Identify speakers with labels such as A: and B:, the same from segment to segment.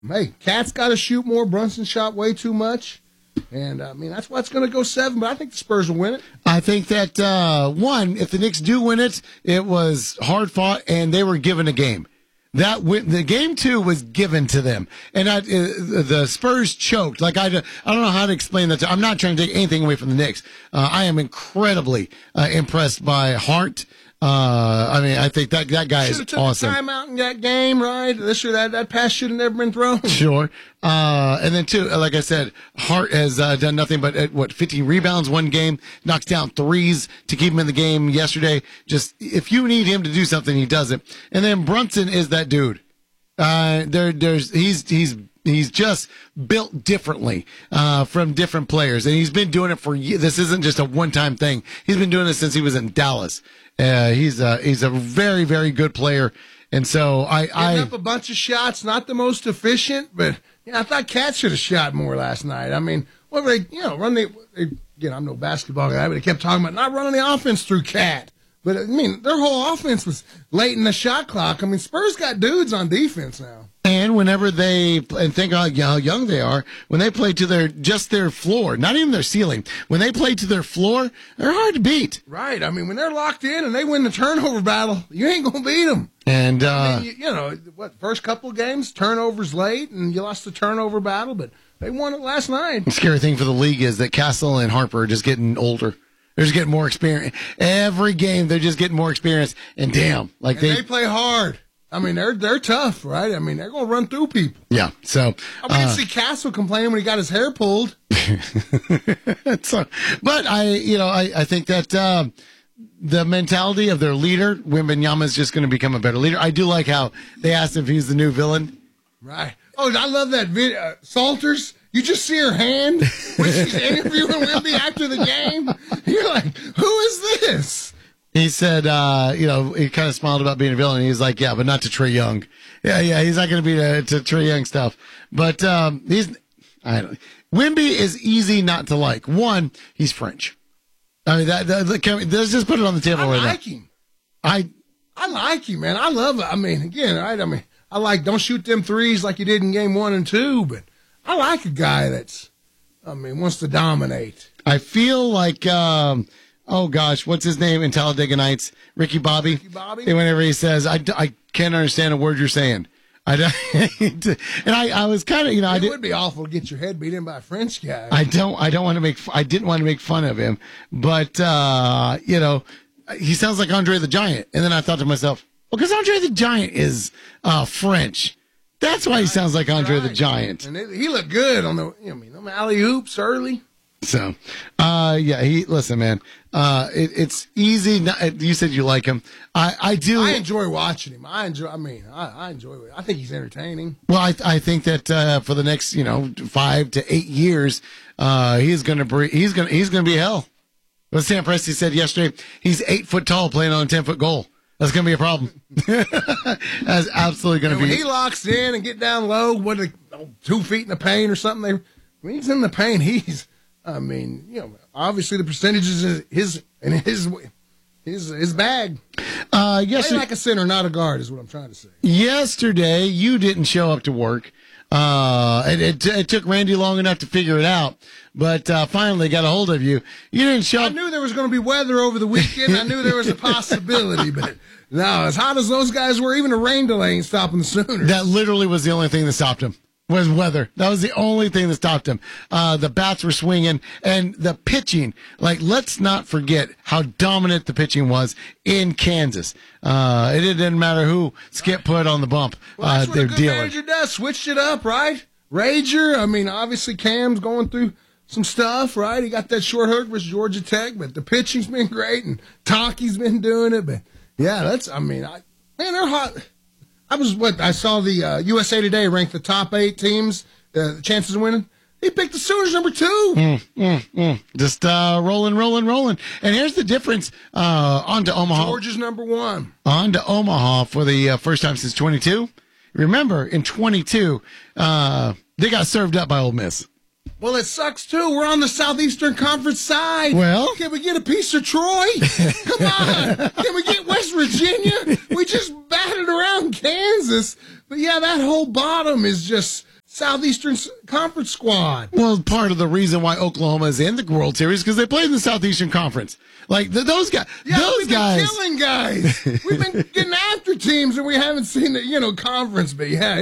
A: Hey, Cat's got to shoot more. Brunson shot way too much. And, I mean, that's why it's going to go 7, but I think the Spurs will win it.
B: I think that, one, if the Knicks do win it, it was hard fought and they were given a game. The game 2 was given to them. And the Spurs choked. Like, I don't know how to explain that. I'm not trying to take anything away from the Knicks. I am incredibly impressed by Hart. I think that guy is awesome.
A: Time out in that game, right? That pass should have never been thrown.
B: Sure. And then too, like I said, Hart has done nothing but 15 rebounds one game, knocks down threes to keep him in the game yesterday. Just if you need him to do something, he does it. And then Brunson is that dude. He's just built differently from different players, and he's been doing it for years. This isn't just a one-time thing. He's been doing it since he was in Dallas. He's a very, very good player, and so
A: Giving up a bunch of shots, not the most efficient, but I thought Cat should have shot more last night. I mean, what were they? I'm no basketball guy, but they kept talking about not running the offense through Cat. But I mean, their whole offense was late in the shot clock. I mean, Spurs got dudes on defense now.
B: And whenever think how young they are, when they play to their floor, not even their ceiling, when they play to their floor, they're hard to beat.
A: Right. I mean, when they're locked in and they win the turnover battle, you ain't going to beat them.
B: And,
A: first couple of games, turnovers late, and you lost the turnover battle, but they won it last night.
B: The scary thing for the league is that Castle and Harper are just getting older. They're just getting more experience. Every game, they're just getting more experience. And damn,
A: they play hard. I mean, they're tough, right? I mean, they're going to run through people.
B: Yeah. So
A: I didn't see Castle complaining when he got his hair pulled.
B: But I think that the mentality of their leader, Wembanyama, is just going to become a better leader. I do like how they asked him if he's the new villain.
A: Right. Oh, I love that video. Salters. You just see her hand when she's interviewing Wemby after the game. You're like, who is this?
B: He said, he kind of smiled about being a villain. He's like, yeah, but not to Trae Young. Yeah, he's not going to be to Trae Young stuff. But Wemby is easy not to like. One, he's French. I mean, let's just put it on the table right now.
A: I like him. I like him, man. I love it. I mean, again, right? I mean, I like don't shoot them threes like you did in game 1 and 2, but I like a guy wants to dominate.
B: I feel like, what's his name in Talladega Nights? Ricky Bobby. Whenever he says, I can't understand a word you're saying. I was kind of,
A: it would be awful to get your head beat in by a French guy.
B: I didn't want to make fun of him, but, he sounds like Andre the Giant. And then I thought to myself, well, because Andre the Giant is, French. That's why he sounds like Andre the Giant.
A: And he looked good on them alley-oops early.
B: So, listen, man, it's easy. You said you like him. I do.
A: I enjoy watching him. I enjoy it. I think he's entertaining.
B: Well, I think that, for the next, 5 to 8 years, he's going to be hell. What Sam Presti said yesterday, he's 8 foot tall playing on a 10-foot goal. That's going to be a problem. That's absolutely going to be.
A: When he locks in and get down low, 2 feet in the paint or something, when he's in the paint, obviously the percentages is his bag.
B: Yes,
A: play like a center, not a guard, is what I'm trying to say.
B: Yesterday, you didn't show up to work. And it took Randy long enough to figure it out, but finally got a hold of you. You didn't show up.
A: I knew there was going to be weather over the weekend. I knew there was a possibility, but no, as hot as those guys were, even a rain delay ain't stopping the Sooners.
B: That literally was the only thing that stopped him. Was weather. That was the only thing that stopped him. The bats were swinging, and the pitching. Like, let's not forget how dominant the pitching was in Kansas. It didn't matter who Skip put on the bump.
A: Well, that's what a good manager does. Switched it up, right? Rager. I mean, obviously Cam's going through some stuff, right? He got that short hook versus Georgia Tech, but the pitching's been great, and Taki's been doing it. But yeah, they're hot. I saw the USA Today ranked the top 8 teams, the chances of winning. He picked the Sooners number 2.
B: Just rolling. And here's the difference. On to Omaha.
A: Georgia's number 1.
B: On to Omaha for the first time since 22. Remember, in 22, they got served up by Ole Miss.
A: Well, it sucks, too. We're on the Southeastern Conference side.
B: Well,
A: can we get a piece of Troy? Come on. Can we get West Virginia? We just batted around Kansas. But, yeah, that whole bottom is just Southeastern Conference squad.
B: Well, part of the reason why Oklahoma is in the World Series because they played in the Southeastern Conference. Like those guys,
A: we've been killing guys. We've been getting after teams, and we haven't seen the conference. But yeah,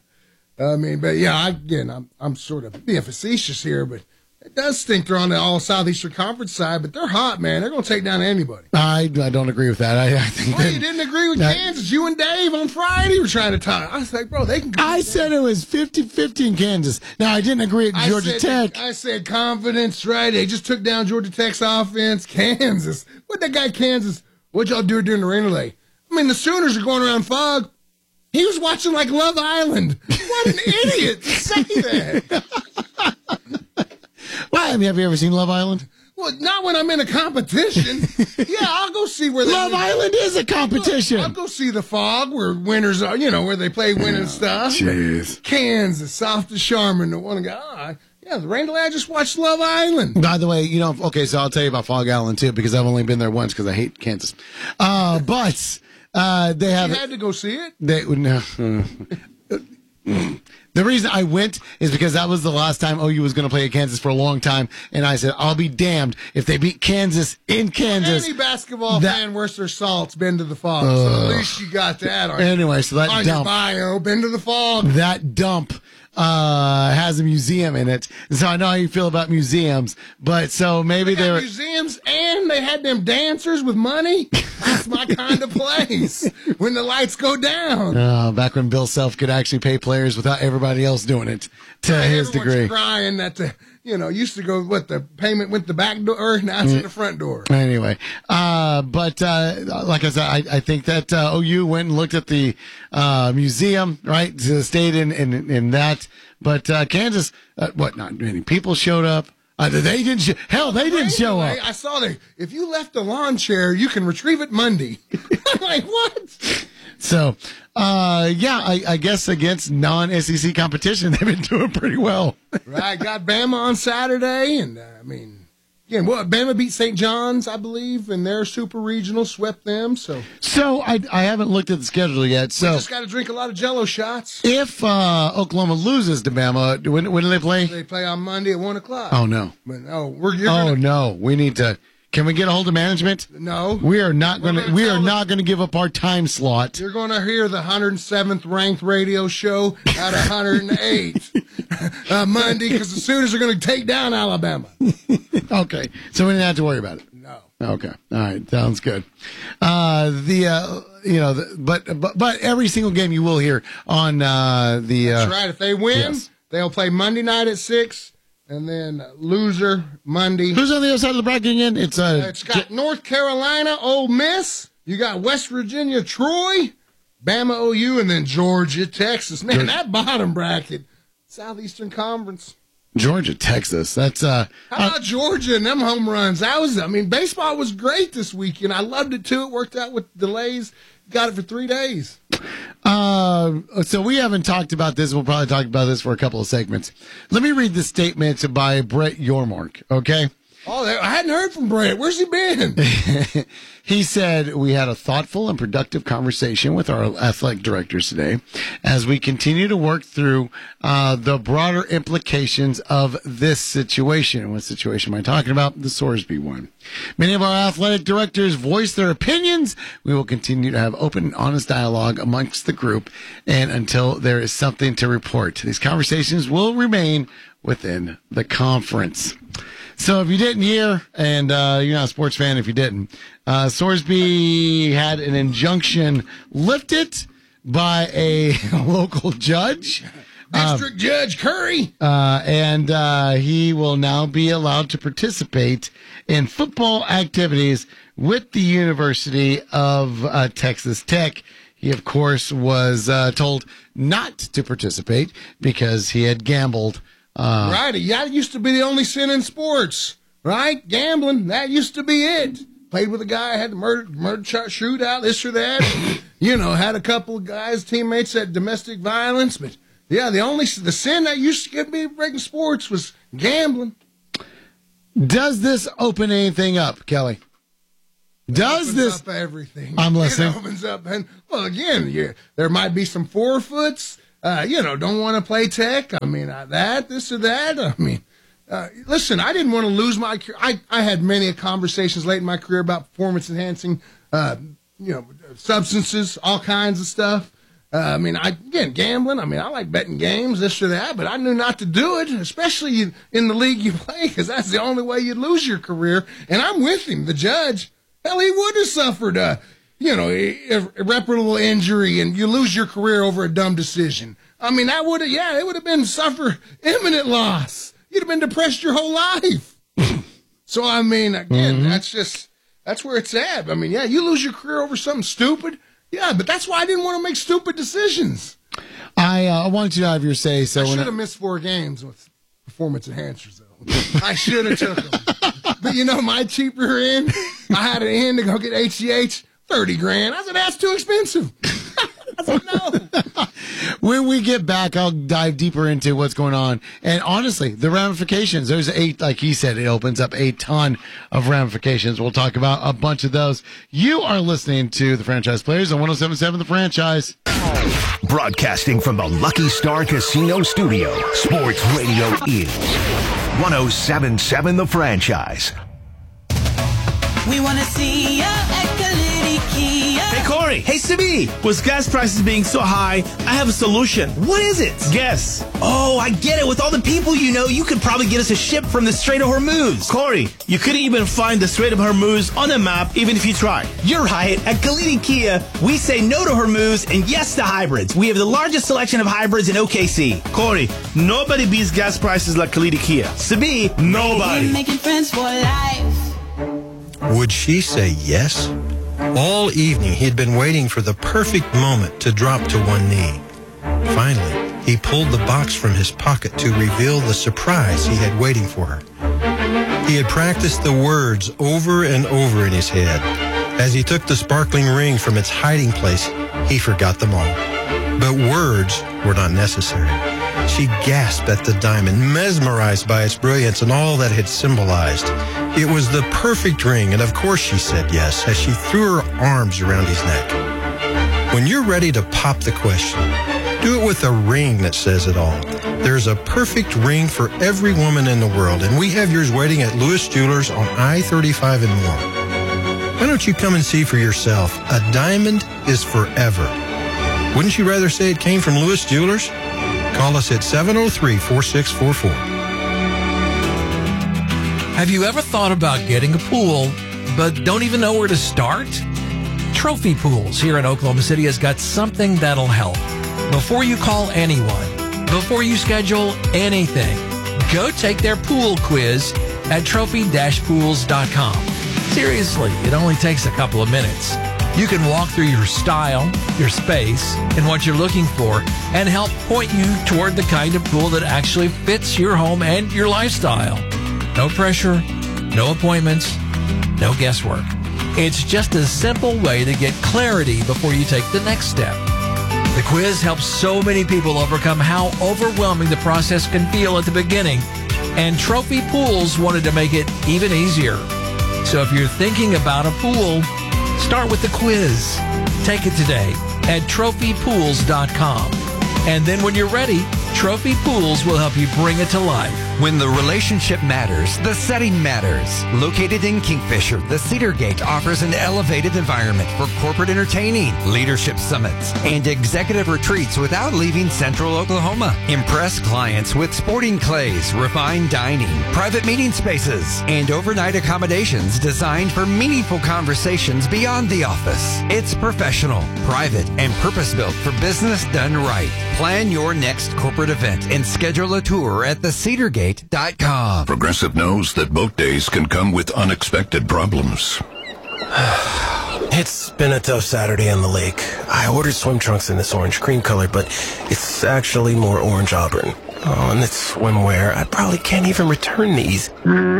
A: I'm sort of being facetious here, but it does stink they're on the all Southeastern Conference side. But they're hot, man. They're going to take down anybody.
B: I don't agree with that. I think
A: you didn't agree with Kansas. You and Dave on Friday were trying to talk. I was like, bro, they can.
B: I said it was 50-50 in Kansas. Now I didn't agree at Georgia Tech.
A: I said confidence, right? They just took down Georgia Tech's offense. Kansas, what that guy Kansas? What y'all do during the rain delay? I mean, the Sooners are going around fog. He was watching like Love Island. What an idiot to say that.
B: Well, have you ever seen Love Island?
A: Well, not when I'm in a competition. Yeah, I'll go see where
B: Love Island is a competition.
A: I'll go see the fog where winners are, where they play winning stuff.
B: Jeez.
A: Kansas, South to Charmin, the one guy. Yeah, the rain delay, I just watched Love Island.
B: By the way, okay, so I'll tell you about Fog Island, too, because I've only been there once because I hate Kansas. But they have...
A: You had to go see it?
B: The reason I went is because that was the last time OU was going to play at Kansas for a long time, and I said, I'll be damned if they beat Kansas in Kansas.
A: Any basketball fan worth their salt's been to the Fog, so at least you got that
B: anyway, so that
A: on
B: dump,
A: your bio, been to the Fog.
B: That dump has a museum in it, so I know how you feel about museums, but so maybe
A: they were museums and they had them dancers with money. That's my kind of place when the lights go down.
B: Back when Bill Self could actually pay players without everybody else doing it to his degree.
A: Crying that used to go the payment went the back door, now it's in the front door.
B: Anyway, but like I said, I think that OU went and looked at the museum, right? Stayed in that, but Kansas, not many people showed up. They didn't. They didn't show up.
A: I saw if you left the lawn chair, you can retrieve it Monday. I'm like, what?
B: So, I guess against non-SEC competition, they've been doing pretty well.
A: Right, got Bama on Saturday, and Bama beat St. John's, I believe, in their super regional, swept them. So
B: I haven't looked at the schedule yet. So
A: we just got to drink a lot of Jell-O shots.
B: If Oklahoma loses to Bama, when do they play?
A: They play on Monday at 1:00.
B: Oh no!
A: No!
B: We need to. Can we get a hold of management?
A: No,
B: we are not going to. We are not going to give up our time slot.
A: You're going to hear the 107th ranked radio show out of 108 Monday because the Sooners are going to take down Alabama.
B: Okay, so we didn't have to worry about it.
A: No.
B: Okay, all right, sounds good. But every single game you will hear on the.
A: That's right. If they win, they'll play Monday night at 6. And then loser Monday.
B: Who's on the other side of the bracket again? It's
A: got North Carolina, Ole Miss. You got West Virginia, Troy, Bama, OU, and then Georgia, Texas. Man, that bottom bracket, Southeastern Conference.
B: Georgia, Texas. That's
A: How about Georgia and them home runs? Baseball was great this weekend. I loved it too. It worked out with delays. Got it for 3 days.
B: So we haven't talked about this. We'll probably talk about this for a couple of segments. Let me read the statement by Brett Yormark, okay?
A: Oh, I hadn't heard from Brett. Where's he been?
B: He said, we had a thoughtful and productive conversation with our athletic directors today as we continue to work through the broader implications of this situation. What situation am I talking about? The Sorsby one. Many of our athletic directors voiced their opinions. We will continue to have open and honest dialogue amongst the group and until there is something to report. These conversations will remain within the conference. So if you didn't hear, and you're not a sports fan if you didn't, Sorsby had an injunction lifted by a local judge.
A: District Judge Curry.
B: And he will now be allowed to participate in football activities with the University of Texas Tech. He, of course, was told not to participate because he had gambled.
A: Right. That used to be the only sin in sports, right? Gambling. That used to be it. Played with a guy, had the murder shootout, this or that. Had a couple of guys, teammates that domestic violence. But, yeah, the sin that used to be breaking sports was gambling.
B: Does this open anything up, Kelly? Does this
A: up everything?
B: I'm listening.
A: It opens up, and again, there might be some forfeits. don't want to play tech. I mean, this or that. I mean, listen, I didn't want to lose my career. I had many conversations late in my career about performance-enhancing, substances, all kinds of stuff. Gambling. I mean, I like betting games, this or that, but I knew not to do it, especially in the league you play, because that's the only way you'd lose your career. And I'm with him, the judge. Hell, he would have suffered irreparable injury, and you lose your career over a dumb decision. I mean, it would have been suffer imminent loss. You'd have been depressed your whole life. So, I mean, again, that's where it's at. I mean, you lose your career over something stupid. Yeah, but that's why I didn't want to make stupid decisions.
B: I wanted you to have your say. So
A: I should have missed 4 games with performance enhancers, though. I should have took them. But my cheaper end, I had an end to go get HGH, $30,000. I said, that's too expensive. I said, no.
B: When we get back, I'll dive deeper into what's going on. And honestly, the ramifications, there's like he said, it opens up a ton of ramifications. We'll talk about a bunch of those. You are listening to The Franchise Players on 107.7 The Franchise.
C: Broadcasting from the Lucky Star Casino Studio, Sports Radio is 107.7 The Franchise.
D: We want to see you at Kalidi Kia.
E: Hey, Corey. Hey, Simi. With gas prices being so high, I have a solution. What is it? Guess. Oh, I get it. With all the people you could probably get us a ship from the Strait of Hormuz. Corey, you couldn't even find the Strait of Hormuz on a map, even if you tried. You're right. At Kalidi Kia, we say no to Hormuz and yes to hybrids. We have the largest selection of hybrids in OKC. Corey, nobody beats gas prices like Kalidi Kia. Simi, nobody.
D: We're making friends for life.
F: Would she say yes? All evening, he'd been waiting for the perfect moment to drop to one knee. Finally, he pulled the box from his pocket to reveal the surprise he had waiting for her. He had practiced the words over and over in his head. As he took the sparkling ring from its hiding place, he forgot them all. But words were not necessary. She gasped at the diamond, mesmerized by its brilliance and all that it symbolized. It was the perfect ring, and of course she said yes, as she threw her arms around his neck. When you're ready to pop the question, do it with a ring that says it all. There's a perfect ring for every woman in the world, and we have yours waiting at Lewis Jewelers on I-35 and more. Why don't you come and see for yourself? A diamond is forever. Wouldn't you rather say it came from Lewis Jewelers? Call us at 703-4644.
G: Have you ever thought about getting a pool, but don't even know where to start? Trophy Pools here in Oklahoma City has got something that'll help. Before you call anyone, before you schedule anything, go take their pool quiz at trophy-pools.com. Seriously, it only takes a couple of minutes. You can walk through your style, your space, and what you're looking for, and help point you toward the kind of pool that actually fits your home and your lifestyle. No pressure, no appointments, no guesswork. It's just a simple way to get clarity before you take the next step. The quiz helps so many people overcome how overwhelming the process can feel at the beginning, and Trophy Pools wanted to make it even easier. So if you're thinking about a pool, start with the quiz. Take it today at trophypools.com. And then when you're ready, Trophy Pools will help you bring it to life.
H: When the relationship matters, the setting matters. Located in Kingfisher, the Cedar Gate offers an elevated environment for corporate entertaining, leadership summits, and executive retreats without leaving Central Oklahoma. Impress clients with sporting clays, refined dining, private meeting spaces, and overnight accommodations designed for meaningful conversations beyond the office. It's professional, private, and purpose-built for business done right. Plan your next corporate event and schedule a tour at theCedarGate.com.
C: Progressive knows that boat days can come with unexpected problems.
I: It's been a tough Saturday on the lake. I ordered swim trunks in this orange cream color, but it's actually more orange auburn. Oh, and it's swimwear. I probably can't even return these.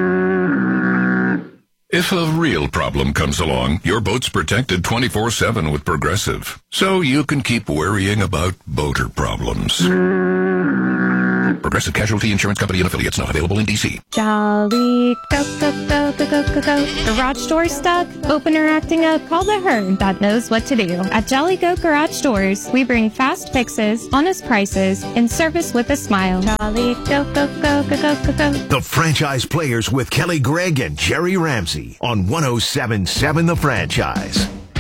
C: If a real problem comes along, your boat's protected 24/7 with Progressive, so you can keep worrying about boater problems.
J: Progressive Casualty Insurance Company and Affiliates, not available in D.C.
K: Jolly, go, go, go, go, go, go, go. Garage door stuck? Opener acting up? Call the herd that knows what to do. At Jolly Go Garage Doors, we bring fast fixes, honest prices, and service with a smile. Jolly, go, go, go, go, go, go, go.
C: The Franchise Players with Kelly Gregg and Jerry Ramsey on 107.7 The Franchise.